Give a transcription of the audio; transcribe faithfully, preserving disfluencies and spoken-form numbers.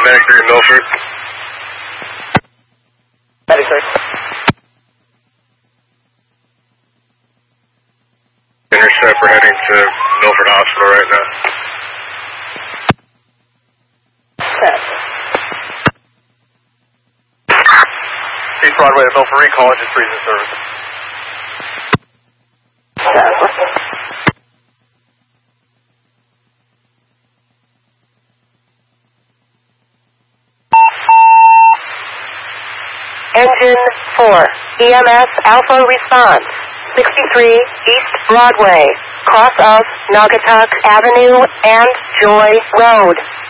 Medic three, Milford. Medic three. Intercept, we're heading to Milford Hospital right now. Set. East Broadway to Milford, recall engine freezing service. Set. Engine four, E M S Alpha response, sixty-three East Broadway, cross of Naugatuck Avenue and Joy Road.